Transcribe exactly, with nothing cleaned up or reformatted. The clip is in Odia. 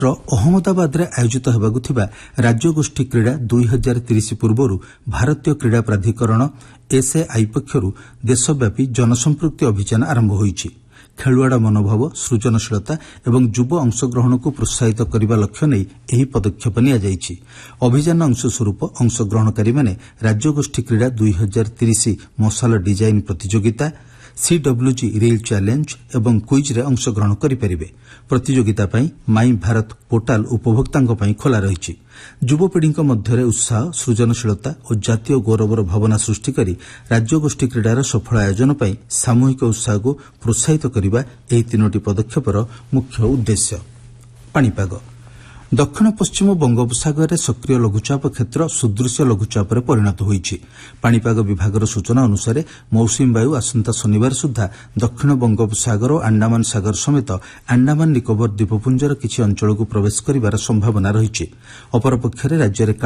ଅହମ୍ମଦାବାଦରେ ଆୟୋଜିତ ହେବାକୁ ଥିବା ରାଜ୍ୟଗୋଷ୍ଠୀ କ୍ରୀଡ଼ା ଦୁଇ ହଜାର ତିରିଶ ପୂର୍ବରୁ ଭାରତୀୟ କ୍ରୀଡ଼ା ପ୍ରାଧିକରଣ ଏସ୍ଏଆଇ ପକ୍ଷରୁ ଦେଶବ୍ୟାପୀ ଜନସମ୍ପୃକ୍ତି ଅଭିଯାନ ଆରମ୍ଭ ହୋଇଛି। ଖେଳୁଆଡ଼ ମନୋଭାବ, ସୃଜନଶୀଳତା ଏବଂ ଯୁବ ଅଂଶଗ୍ରହଣକୁ ପ୍ରୋତ୍ସାହିତ କରିବା ଲକ୍ଷ୍ୟ ନେଇ ଏହି ପଦକ୍ଷେପ ନିଆଯାଇଛି। ଅଭିଯାନ ଅଂଶସ୍ୱରୂପ ଅଂଶଗ୍ରହଣକାରୀମାନେ ରାଜ୍ୟଗୋଷ୍ଠୀ କ୍ରୀଡ଼ା ଦୁଇ ହଜାର ତିରିଶ ମଶାଲ ଡିଜାଇନ୍ ପ୍ରତିଯୋଗିତା, ସିଡବ୍ଲ୍ୟୁଜି ରିଲ୍ ଚ୍ୟାଲେଞ୍ଜ ଏବଂ କୁଇଜ୍ରେ ଅଂଶଗ୍ରହଣ କରିପାରିବେ। ପ୍ରତିଯୋଗିତା ପାଇଁ ମାଇ ଭାରତ ପୋର୍ଟାଲ ଉପଭୋକ୍ତାଙ୍କ ପାଇଁ ଖୋଲା ରହିଛି। ଯୁବପିଢ଼ିଙ୍କ ମଧ୍ୟରେ ଉତ୍ସାହ, ସୃଜନଶୀଳତା ଓ ଜାତୀୟ ଗୌରବର ଭାବନା ସୃଷ୍ଟି କରି ରାଜ୍ୟଗୋଷ୍ଠୀ କ୍ରୀଡ଼ାର ସଫଳ ଆୟୋଜନ ପାଇଁ ସାମୂହିକ ଉତ୍ସାହକୁ ପ୍ରୋତ୍ସାହିତ କରିବା ଏହି ତିନୋଟି ପଦକ୍ଷେପର ମୁଖ୍ୟ ଉଦ୍ଦେଶ୍ୟ। ପାଣିପାଗ। ଦକ୍ଷିଣ ପଶ୍ଚିମ ବଙ୍ଗୋପସାଗରରେ ସକ୍ରିୟ ଲଘୁଚାପ କ୍ଷେତ୍ର ସୁଦୃଶ୍ୟ ଲଘୁଚାପରେ ପରିଣତ ହୋଇଛି। ପାଣିପାଗ ବିଭାଗର ସୂଚନା ଅନୁସାରେ ମୌସୁମୀ ବାୟୁ ଆସନ୍ତା ଶନିବାର ସୁଦ୍ଧା ଦକ୍ଷିଣ ବଙ୍ଗୋପସାଗର ଓ ଆଣ୍ଡାମାନ ସାଗର ସମେତ ଆଣ୍ଡାମାନ ନିକୋବର ଦ୍ୱୀପପୁଞ୍ଜର କିଛି ଅଞ୍ଚଳକୁ ପ୍ରବେଶ କରିବାର ସମ୍ଭାବନା ରହିଛି। ଅପରପକ୍ଷରେ ରାଜ୍ୟରେ